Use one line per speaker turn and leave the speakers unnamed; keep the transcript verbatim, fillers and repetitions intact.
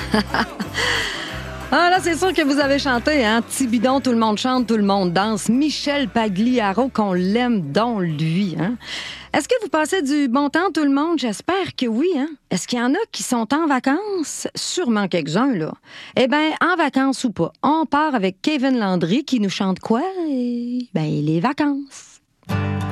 Ah là, c'est sûr que vous avez chanté, hein? Tibidon, tout le monde chante, tout le monde danse. Michel Pagliaro, qu'on l'aime donc, lui, hein? Est-ce que vous passez du bon temps, tout le monde? J'espère que oui, hein? Est-ce qu'il y en a qui sont en vacances? Sûrement quelques-uns, là. Eh bien, en vacances ou pas, on part avec Kevin Landry qui nous chante quoi? Ben, les vacances.